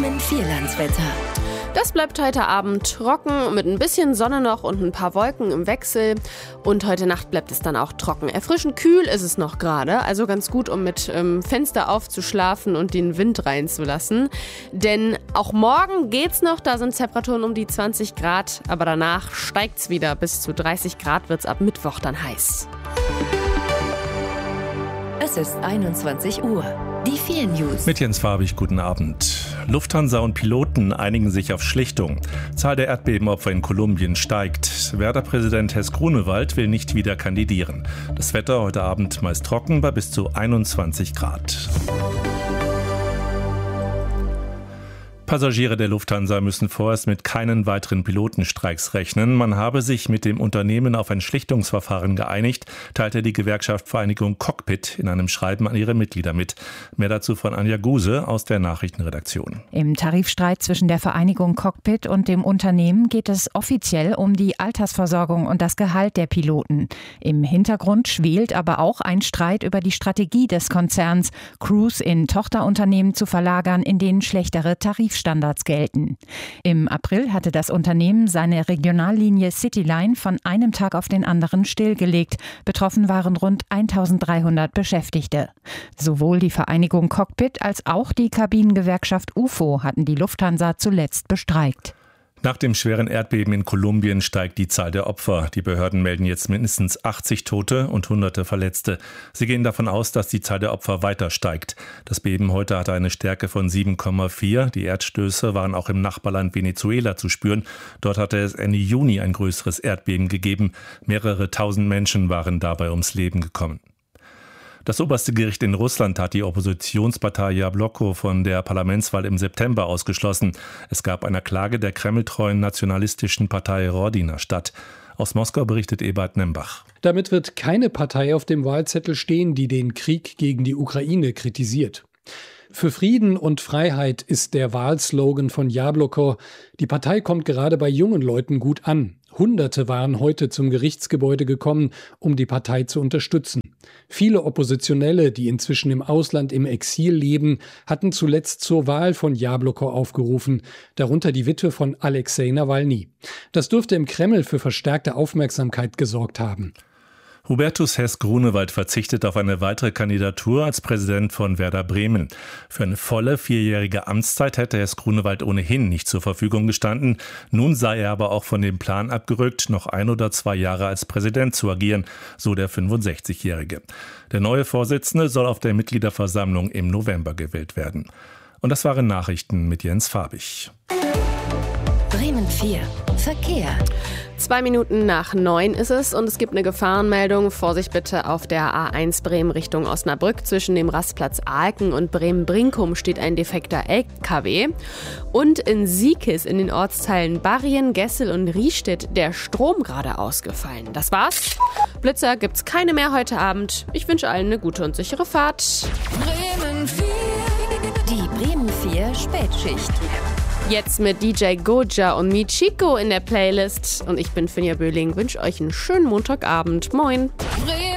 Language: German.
Bremen Vierlandswetter. Das bleibt heute Abend trocken, mit ein bisschen Sonne noch und ein paar Wolken im Wechsel. Und heute Nacht bleibt es dann auch trocken. Erfrischend kühl ist es noch gerade, also ganz gut, um mit Fenster aufzuschlafen und den Wind reinzulassen. Denn auch morgen geht's noch, da sind Temperaturen um die 20 Grad. Aber danach steigt's wieder, bis zu 30 Grad wird's ab Mittwoch dann heiß. Es ist 21 Uhr. Die 4 News. Mit Jens Farbig, guten Abend. Lufthansa und Piloten einigen sich auf Schlichtung. Zahl der Erdbebenopfer in Kolumbien steigt. Werder-Präsident Hess Grunewald will nicht wieder kandidieren. Das Wetter heute Abend meist trocken bei bis zu 21 Grad. Passagiere der Lufthansa müssen vorerst mit keinen weiteren Pilotenstreiks rechnen. Man habe sich mit dem Unternehmen auf ein Schlichtungsverfahren geeinigt, teilte die Gewerkschaft Vereinigung Cockpit in einem Schreiben an ihre Mitglieder mit. Mehr dazu von Anja Guse aus der Nachrichtenredaktion. Im Tarifstreit zwischen der Vereinigung Cockpit und dem Unternehmen geht es offiziell um die Altersversorgung und das Gehalt der Piloten. Im Hintergrund schwelt aber auch ein Streit über die Strategie des Konzerns, Crews in Tochterunternehmen zu verlagern, in denen schlechtere Tarifstandards gelten. Im April hatte das Unternehmen seine Regionallinie Cityline von einem Tag auf den anderen stillgelegt. Betroffen waren rund 1300 Beschäftigte. Sowohl die Vereinigung Cockpit als auch die Kabinengewerkschaft UFO hatten die Lufthansa zuletzt bestreikt. Nach dem schweren Erdbeben in Kolumbien steigt die Zahl der Opfer. Die Behörden melden jetzt mindestens 80 Tote und Hunderte Verletzte. Sie gehen davon aus, dass die Zahl der Opfer weiter steigt. Das Beben heute hatte eine Stärke von 7,4. Die Erdstöße waren auch im Nachbarland Venezuela zu spüren. Dort hatte es Ende Juni ein größeres Erdbeben gegeben. Mehrere tausend Menschen waren dabei ums Leben gekommen. Das oberste Gericht in Russland hat die Oppositionspartei Jabloko von der Parlamentswahl im September ausgeschlossen. Es gab einer Klage der kremltreuen nationalistischen Partei Rodina statt. Aus Moskau berichtet Ebert Nembach. Damit wird keine Partei auf dem Wahlzettel stehen, die den Krieg gegen die Ukraine kritisiert. Für Frieden und Freiheit ist der Wahlslogan von Jabloko. Die Partei kommt gerade bei jungen Leuten gut an. Hunderte waren heute zum Gerichtsgebäude gekommen, um die Partei zu unterstützen. Viele Oppositionelle, die inzwischen im Ausland im Exil leben, hatten zuletzt zur Wahl von Jabloko aufgerufen, darunter die Witwe von Alexei Nawalny. Das dürfte im Kreml für verstärkte Aufmerksamkeit gesorgt haben. Hubertus Hess Grunewald verzichtet auf eine weitere Kandidatur als Präsident von Werder Bremen. Für eine volle 4-jährige Amtszeit hätte Hess Grunewald ohnehin nicht zur Verfügung gestanden. Nun sei er aber auch von dem Plan abgerückt, noch 1 oder 2 Jahre als Präsident zu agieren, so der 65-Jährige. Der neue Vorsitzende soll auf der Mitgliederversammlung im November gewählt werden. Und das waren Nachrichten mit Jens Farbig. Bremen 4. Verkehr. 2 Minuten nach 9 ist es und es gibt eine Gefahrenmeldung. Vorsicht bitte auf der A1 Bremen Richtung Osnabrück. Zwischen dem Rastplatz Ahlken und Bremen-Brinkum steht ein defekter LKW. Und in Siekes in den Ortsteilen Barrien, Gessel und Riestedt der Strom gerade ausgefallen. Das war's. Blitzer gibt's keine mehr heute Abend. Ich wünsche allen eine gute und sichere Fahrt. Bremen 4. Die Bremen 4 Spätschicht. Jetzt mit DJ Goja und Michiko in der Playlist. Und ich bin Finja Böhling. Wünsche euch einen schönen Montagabend. Moin.